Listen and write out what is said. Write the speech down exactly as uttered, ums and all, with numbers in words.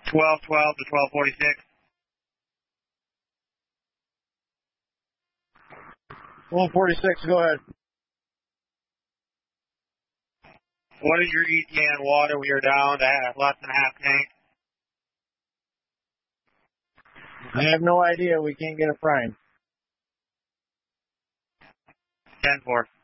twelve twelve to twelve forty-six. twelve forty-six, go ahead. What is your E T A on water? We are down to less than a half tank. I have no idea. We can't get a frame. ten four.